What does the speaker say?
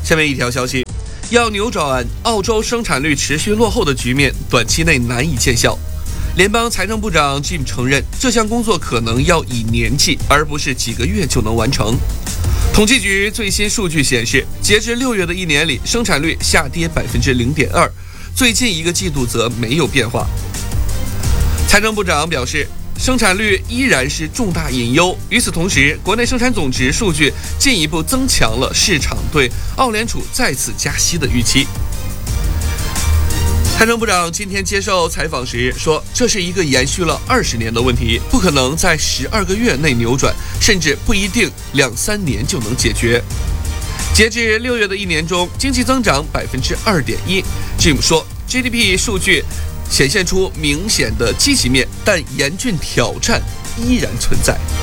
下面一条消息，要扭转澳洲生产率持续落后的局面，短期内难以见效。联邦财政部长 Jim 承认，这项工作可能要以年计，而不是几个月就能完成。统计局最新数据显示，截至6月的一年里，生产率下跌0.2%，最近一个季度则没有变化。财政部长表示，生产率依然是重大隐忧。与此同时，国内生产总值数据进一步增强了市场对澳联储再次加息的预期。财政部长今天接受采访时说，这是一个延续了20年的问题，不可能在12个月内扭转，甚至不一定2-3年就能解决。截至6月的一年中，经济增长2.1%。Jim 说 ，GDP 数据显现出明显的积极面，但严峻挑战依然存在。